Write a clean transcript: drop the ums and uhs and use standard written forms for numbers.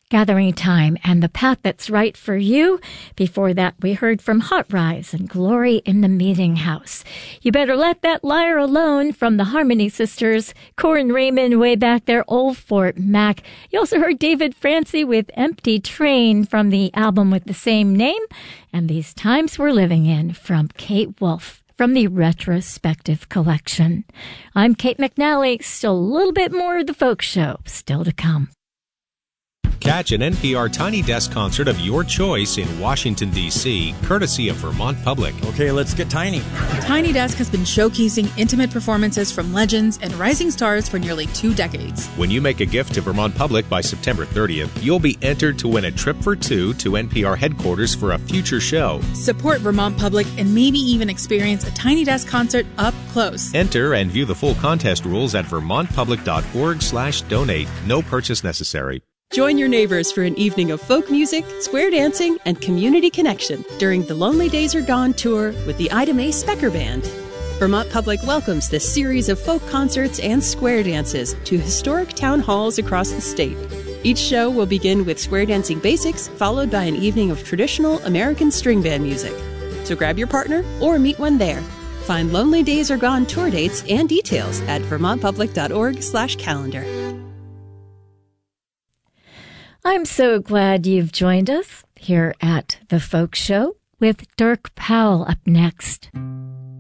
Gathering Time and the Path That's Right for You. Before that, we heard from Hot Rise and Glory in the Meeting House. You Better Let That Liar Alone from the Harmony Sisters. Corin Raymond way back there, Old Fort Mac. You also heard David Francie with Empty Train from the album with the same name. And These Times We're Living In from Kate Wolf from the Retrospective Collection. I'm Kate McNally. Still a little bit more of the folk show still to come. Catch an NPR Tiny Desk concert of your choice in Washington, D.C., courtesy of Vermont Public. Okay, let's get tiny. Tiny Desk has been showcasing intimate performances from legends and rising stars for nearly 2 decades. When you make a gift to Vermont Public by September 30th, you'll be entered to win a trip for 2 to NPR headquarters for a future show. Support Vermont Public and maybe even experience a Tiny Desk concert up close. Enter and view the full contest rules at vermontpublic.org/donate. No purchase necessary. Join your neighbors for an evening of folk music, square dancing, and community connection during the Lonely Days Are Gone tour with the Ida Mae Specker Band. Vermont Public welcomes this series of folk concerts and square dances to historic town halls across the state. Each show will begin with square dancing basics, followed by an evening of traditional American string band music. So grab your partner or meet one there. Find Lonely Days Are Gone tour dates and details at vermontpublic.org/calendar. I'm so glad you've joined us here at The Folk Show with Dirk Powell up next.